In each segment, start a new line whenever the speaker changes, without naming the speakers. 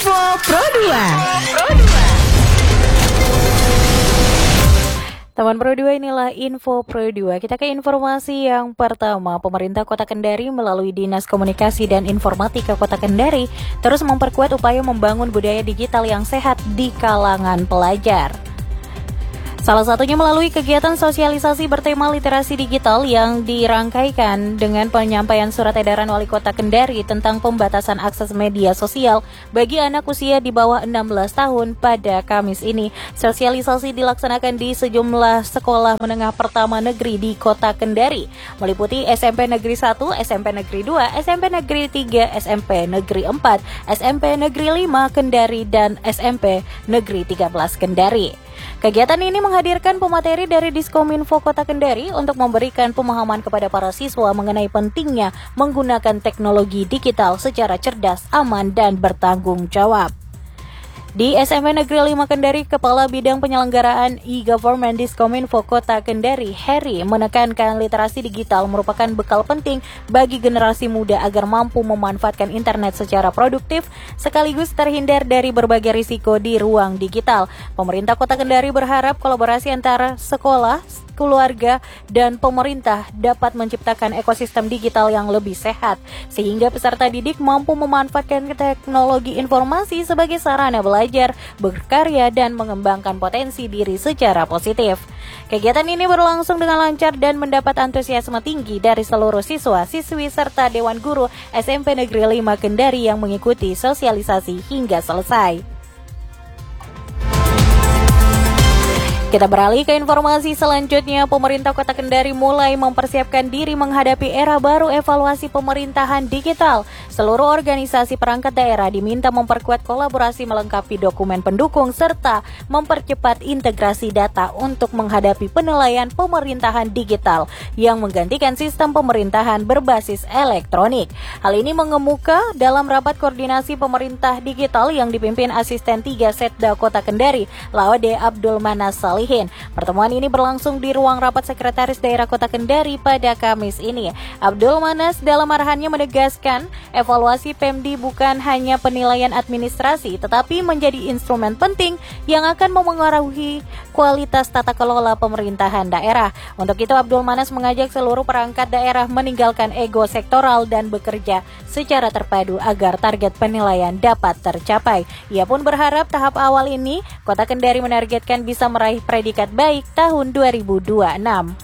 Info Pro 2.
Teman Pro 2, inilah Info Pro 2. Kita ke informasi yang pertama. Pemerintah Kota Kendari melalui Dinas Komunikasi dan Informatika Kota Kendari terus memperkuat upaya membangun budaya digital yang sehat di kalangan pelajar. Salah satunya melalui kegiatan sosialisasi bertema literasi digital yang dirangkaikan dengan penyampaian surat edaran Wali Kota Kendari tentang pembatasan akses media sosial bagi anak usia di bawah 16 tahun pada Kamis ini. Sosialisasi dilaksanakan di sejumlah sekolah menengah pertama negeri di Kota Kendari, meliputi SMP Negeri 1, SMP Negeri 2, SMP Negeri 3, SMP Negeri 4, SMP Negeri 5 Kendari, dan SMP Negeri 13 Kendari. Kegiatan ini menghadirkan pemateri dari Diskominfo Kota Kendari untuk memberikan pemahaman kepada para siswa mengenai pentingnya menggunakan teknologi digital secara cerdas, aman, dan bertanggung jawab. Di SMP Negeri 5 Kendari, Kepala Bidang Penyelenggaraan E-Government Diskominfo Kota Kendari, Heri, menekankan literasi digital merupakan bekal penting bagi generasi muda agar mampu memanfaatkan internet secara produktif sekaligus terhindar dari berbagai risiko di ruang digital. Pemerintah Kota Kendari berharap kolaborasi antara sekolah, keluarga, dan pemerintah dapat menciptakan ekosistem digital yang lebih sehat, sehingga peserta didik mampu memanfaatkan teknologi informasi sebagai sarana belajar, berkarya, dan mengembangkan potensi diri secara positif. Kegiatan ini berlangsung dengan lancar dan mendapat antusiasme tinggi dari seluruh siswa, siswi, serta Dewan Guru SMP Negeri 5 Kendari yang mengikuti sosialisasi hingga selesai. Kita beralih ke informasi selanjutnya. Pemerintah Kota Kendari mulai mempersiapkan diri menghadapi era baru evaluasi pemerintahan digital. Seluruh organisasi perangkat daerah diminta memperkuat kolaborasi melengkapi dokumen pendukung serta mempercepat integrasi data untuk menghadapi penilaian pemerintahan digital yang menggantikan sistem pemerintahan berbasis elektronik. Hal ini mengemuka dalam rapat koordinasi pemerintah digital yang dipimpin Asisten 3 Setda Kota Kendari, Laode Abdul Manas Salih. Pertemuan ini berlangsung di ruang rapat Sekretaris Daerah Kota Kendari pada Kamis ini. Abdul Manas dalam arahannya menegaskan evaluasi Pemdi bukan hanya penilaian administrasi, tetapi menjadi instrumen penting yang akan memengaruhi kualitas tata kelola pemerintahan daerah. Untuk itu Abdul Manas mengajak seluruh perangkat daerah meninggalkan ego sektoral dan bekerja secara terpadu agar target penilaian dapat tercapai. Ia pun berharap tahap awal ini Kota Kendari menargetkan bisa meraih predikat baik tahun 2026.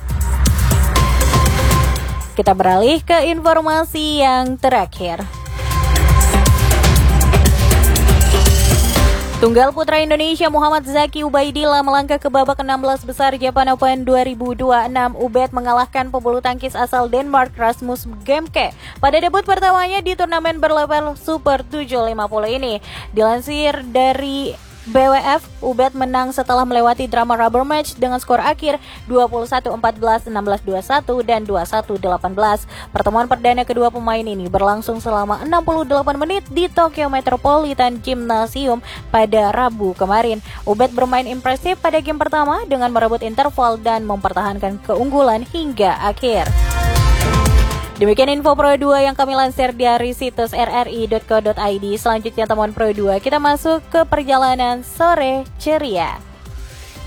Kita beralih ke informasi yang terakhir. Tunggal putra Indonesia Muhammad Zaki Ubaidillah melangkah ke babak 16 besar Japan Open 2026. Ubed mengalahkan pebulu tangkis asal Denmark Rasmus Gemke pada debut pertamanya di turnamen berlabel Super 750 ini. Dilansir dari BWF, Ubed menang setelah melewati drama rubber match dengan skor akhir 21-14, 16-21, dan 21-18. Pertemuan perdana kedua pemain ini berlangsung selama 68 menit di Tokyo Metropolitan Gymnasium pada Rabu kemarin. Ubed bermain impresif pada game pertama dengan merebut interval dan mempertahankan keunggulan hingga akhir. Demikian Info Pro 2 yang kami lansir dari situs rri.co.id. Selanjutnya teman Pro 2, kita masuk ke perjalanan sore ceria.